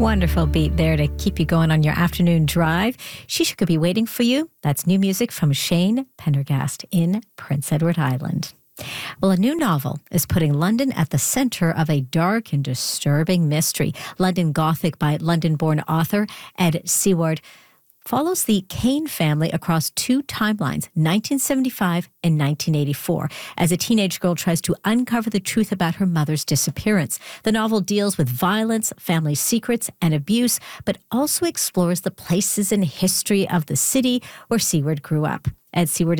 Wonderful beat there to keep you going on your afternoon drive. Shisha Could Be Waiting for You. That's new music from Shane Pendergast in Prince Edward Island. Well, a new novel is putting London at the center of a dark and disturbing mystery. London Gothic by London-born author Ed Seward follows the Kane family across two timelines, 1975 and 1984, as a teenage girl tries to uncover the truth about her mother's disappearance. The novel deals with violence, family secrets, and abuse, but also explores the places and history of the city where Seward grew up. Ed Seward